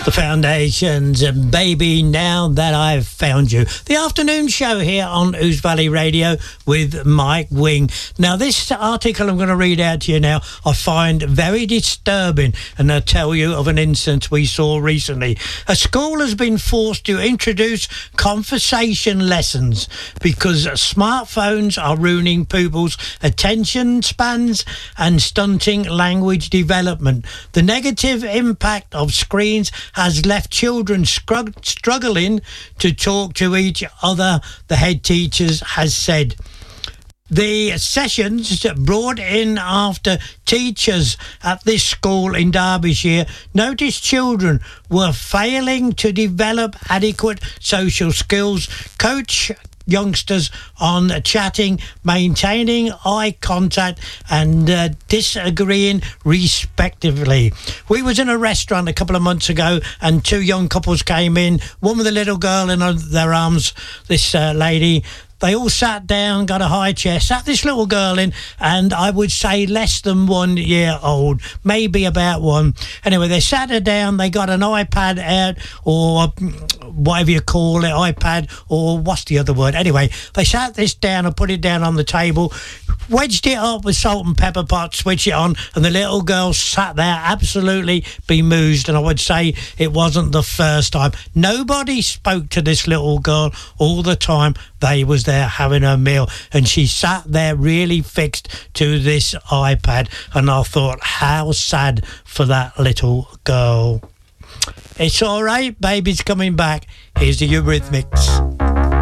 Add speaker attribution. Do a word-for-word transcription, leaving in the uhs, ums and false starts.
Speaker 1: The Foundations and Baby Now That I've Found You. The afternoon show here on Ouse Valley Radio with Mike Wing. Now, this article I'm going to read out to you now, I find very disturbing, and I'll tell you of an incident we saw recently. A school has been forced to introduce conversation lessons because smartphones are ruining pupils' attention spans and stunting language development. The negative impact of screens has left children scrug- struggling to talk to each other, the head teachers has said. The sessions brought in after teachers at this school in Derbyshire noticed children were failing to develop adequate social skills, coach youngsters on chatting, maintaining eye contact and uh, disagreeing respectively. We was in a restaurant a couple of months ago and two young couples came in, one with a little girl in their arms, this uh, lady. They all sat down, got a high chair, sat this little girl in, and I would say less than one year old, maybe about one. Anyway, they sat her down, they got an iPad out, or whatever you call it, iPad, or what's the other word? Anyway, they sat this down and put it down on the table, wedged it up with salt and pepper pot, switch it on, and the little girl sat there absolutely bemused, and I would say it wasn't the first time. Nobody spoke to this little girl all the time they was there having a meal, and she sat there really fixed to this iPad, and I thought, how sad for that little girl. It's all right, baby's coming back. Here's the Eurythmics.